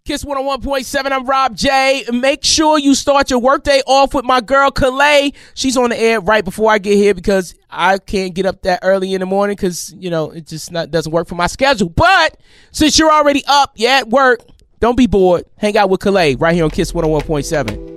Kiss 101.7, I'm Rob J. Make sure you start your workday off with my girl, Kalei. She's on the air right before I get here because I can't get up that early in the morning because, it just doesn't work for my schedule. But since you're already up, at work, don't be bored. Hang out with Kalei right here on Kiss 101.7.